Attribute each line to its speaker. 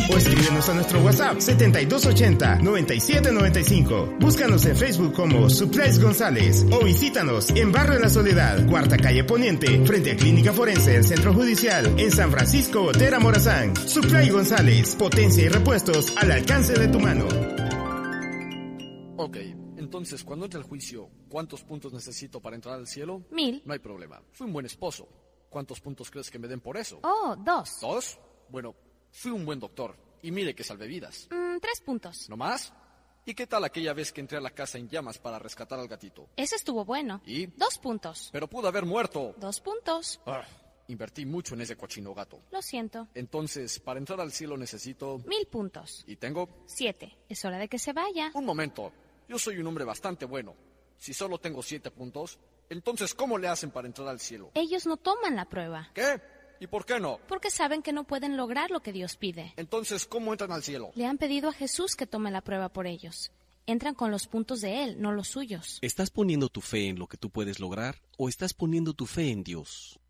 Speaker 1: O escríbenos a nuestro WhatsApp 7280-9795. Búscanos en Facebook como Supplies González o visítanos en Barrio La Soledad, Cuarta Calle Poniente, frente a Clínica Forense del Centro Judicial, en San Francisco Otera Morazán. Supply González, potencia y repuestos al alcance de tu mano.
Speaker 2: Ok, entonces cuando entre el juicio, ¿cuántos puntos necesito para entrar al cielo?
Speaker 3: 1000.
Speaker 2: No hay problema. Fui un buen esposo. ¿Cuántos puntos crees que me den por eso?
Speaker 3: 2.
Speaker 2: ¿2? Bueno, fui un buen doctor. Y mire que salvé vidas.
Speaker 3: 3 puntos.
Speaker 2: ¿No más? ¿Y qué tal aquella vez que entré a la casa en llamas para rescatar al gatito?
Speaker 3: Ese estuvo bueno.
Speaker 2: ¿Y?
Speaker 3: 2 puntos.
Speaker 2: Pero pudo haber muerto.
Speaker 3: 2 puntos.
Speaker 2: Invertí mucho en ese cochino gato.
Speaker 3: Lo siento.
Speaker 2: Entonces, para entrar al cielo necesito...
Speaker 3: 1000 puntos.
Speaker 2: ¿Y tengo?
Speaker 3: 7. Es hora de que se vaya.
Speaker 2: Un momento. Yo soy un hombre bastante bueno. Si solo tengo 7 puntos, entonces ¿cómo le hacen para entrar al cielo?
Speaker 3: Ellos no toman la prueba.
Speaker 2: ¿Qué? ¿Y por qué no?
Speaker 3: Porque saben que no pueden lograr lo que Dios pide.
Speaker 2: Entonces, ¿cómo entran al cielo?
Speaker 3: Le han pedido a Jesús que tome la prueba por ellos. Entran con los puntos de Él, no los suyos.
Speaker 4: ¿Estás poniendo tu fe en lo que tú puedes lograr o estás poniendo tu fe en Dios?